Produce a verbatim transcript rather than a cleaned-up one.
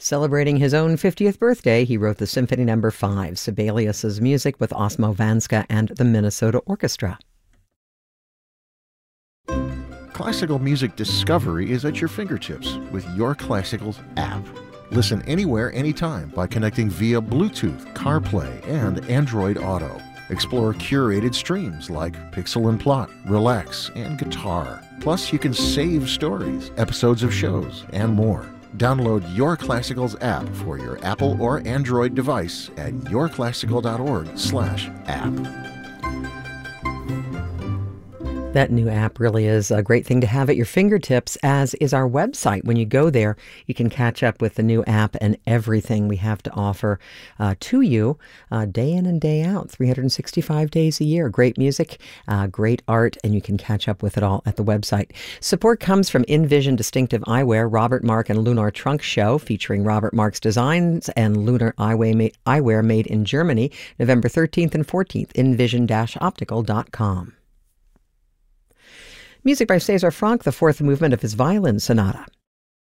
Celebrating his own fiftieth birthday, he wrote the Symphony Number five, Sibelius's music with Osmo Vanska and the Minnesota Orchestra. Classical music discovery is at your fingertips with Your Classicals app. Listen anywhere, anytime by connecting via Bluetooth, CarPlay, and Android Auto. Explore curated streams like Pixel and Plot, Relax, and Guitar. Plus, you can save stories, episodes of shows, and more. Download Your Classicals app for your Apple or Android device at yourclassical.org slash app. That new app really is a great thing to have at your fingertips, as is our website. When you go there, you can catch up with the new app and everything we have to offer uh, to you uh, day in and day out, three hundred sixty-five days a year. Great music, uh, great art, and you can catch up with it all at the website. Support comes from InVision Distinctive Eyewear, Robert Mark and Lunar Trunk Show, featuring Robert Mark's designs and Lunar Eyewear made in Germany, November thirteenth and fourteenth, envision dash optical dot com. Music by César Franck, the fourth movement of his violin sonata.